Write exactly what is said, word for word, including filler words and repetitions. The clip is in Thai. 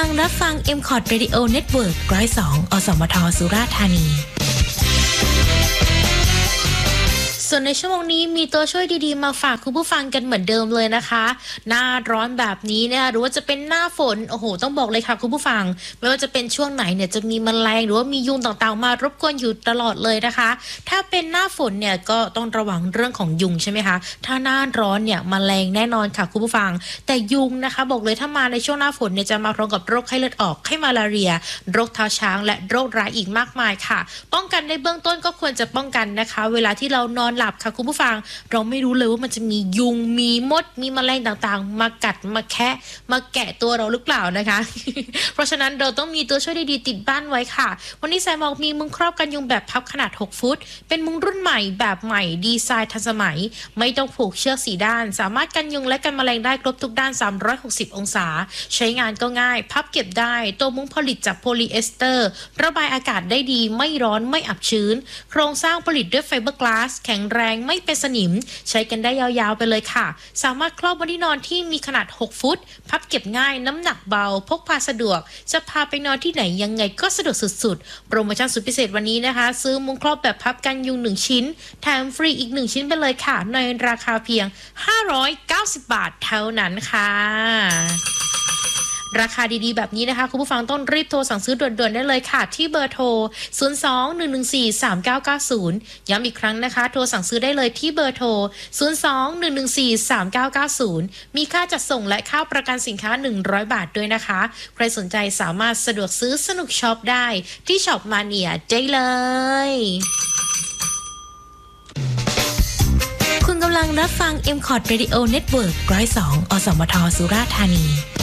งรับฟัง เอ็ม คอร์ด Radio Network หนึ่งศูนย์สอง อสมท สุราษฎร์ธานีส่วนในชั่วโมงนี้มีตัวช่วยดีๆมาฝากคุณผู้ฟังกันเหมือนเดิมเลยนะคะหน้าร้อนแบบนี้เนี่ยหรือว่าจะเป็นหน้าฝนโอ้โหต้องบอกเลยค่ะคุณผู้ฟังไม่ว่าจะเป็นช่วงไหนเนี่ยจะมีแมลงหรือว่ามียุงต่างๆมารบกวนอยู่ตลอดเลยนะคะถ้าเป็นหน้าฝนเนี่ยก็ต้องระวังเรื่องของยุงใช่ไหมคะถ้าหน้าร้อนเนี่ยแมลงแน่นอนค่ะคุณผู้ฟังแต่ยุงนะคะบอกเลยถ้ามาในช่วงหน้าฝนเนี่ยจะมาพร้อมกับโรคไข้เลือดออกไข้มาลาเรียโรคเท้าช้างและโรคร้ายอีกมากมายค่ะป้องกันในเบื้องต้นก็ควรจะป้องกันนะคะเวลาที่เรานอนหลับค่ะคุณผู้ฟังเราไม่รู้เลยว่ามันจะมียุงมีมดมีแมลงต่างๆมากัดมาแคะมาแกะตัวเราหรือเปล่านะคะ เพราะฉะนั้นเราต้องมีตัวช่วยดีๆติดบ้านไว้ค่ะวันนี้สายหมอกมีมุ้งครอบกันยุงแบบพับขนาดหกฟุตเป็นมุ้งรุ่นใหม่แบบใหม่ดีไซน์ทันสมัยไม่ต้องผูกเชือกสีด้านสามารถกันยุงและกันแมลงได้ครบทุกด้านสามร้อยหกสิบองศาใช้งานก็ง่ายพับเก็บได้ตัวมุ้งผลิตจากโพลีเอสเตอร์ระบายอากาศได้ดีไม่ร้อนไม่อับชื้นโครงสร้างผลิตด้วยไฟเบอร์กลาสแข็งแรงไม่เป็นสนิมใช้กันได้ยาวๆไปเลยค่ะสามารถครอบบนที่นอนที่มีขนาดหกฟุตพับเก็บง่ายน้ำหนักเบาพกพาสะดวกจะพาไปนอนที่ไหนยังไงก็สะดวกสุดๆโปรโมชั่นสุดพิเศษวันนี้นะคะซื้อมุ้งครอบแบบพับกันยุงหนึ่งชิ้นแถมฟรีอีกหนึ่งชิ้นไปเลยค่ะในราคาเพียงห้าร้อยเก้าสิบบาทเท่านั้นค่ะราคาดีๆแบบนี้นะคะคุณผู้ฟังต้องรีบโทรสั่งซื้อด่วนๆได้เลยค่ะที่เบอร์โทรศูนย์ สอง หนึ่ง หนึ่ง สี่ สาม เก้า เก้า ศูนย์ย้ำอีกครั้งนะคะโทรสั่งซื้อได้เลยที่เบอร์โทรศูนย์ สอง หนึ่ง หนึ่ง สี่ สาม เก้า เก้า ศูนย์มีค่าจัดส่งและค่าประกันสินค้าหนึ่งร้อยบาทด้วยนะคะใครสนใจสามารถสะดวกซื้อสนุกช็อปได้ที่ช็อปมาเนียได้เลยคุณกำลังรับฟัง เอ็ม คอร์ด Radio Network หนึ่งศูนย์สอง อสมท สุราษฎร์ธานี